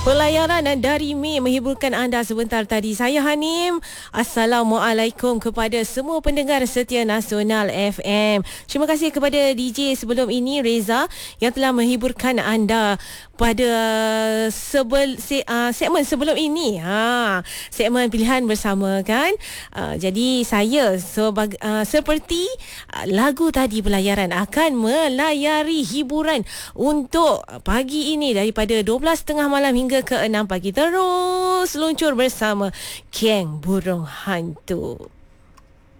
Pelayaran dari Mei menghiburkan anda sebentar tadi. Saya Hanim. Assalamualaikum kepada semua pendengar setia Nasional FM. Terima kasih kepada DJ sebelum ini, Reza, yang telah menghiburkan anda pada segmen sebelum ini. Segmen pilihan bersama kan. Jadi saya seperti lagu tadi, pelayaran akan melayari hiburan untuk pagi ini daripada 12.30 malam hingga ke 6 pagi, terus luncur bersama Geng Burung Hantu.